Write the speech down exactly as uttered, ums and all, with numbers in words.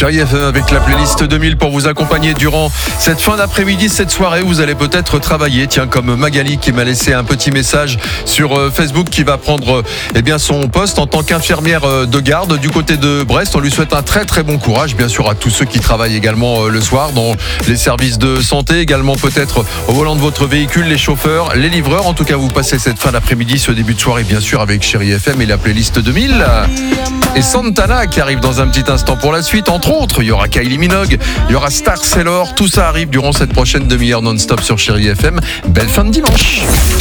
Chérie F M avec la playlist deux mille pour vous accompagner durant cette fin d'après-midi, cette soirée. Vous allez peut-être travailler, tiens, comme Magali qui m'a laissé un petit message sur Facebook, qui va prendre eh bien, son poste en tant qu'infirmière de garde du côté de Brest. On lui souhaite un très très bon courage, bien sûr, à tous ceux qui travaillent également le soir dans les services de santé, également peut-être au volant de votre véhicule, les chauffeurs, les livreurs. En tout cas, vous passez cette fin d'après-midi, ce début de soirée, bien sûr, avec Chérie F M et la playlist deux mille. Et Santana qui arrive dans un petit instant pour la suite. Entre autres, il y aura Kylie Minogue, il y aura Star Sailor. Tout ça arrive durant cette prochaine demi-heure non-stop sur Chérie F M. Belle fin de dimanche.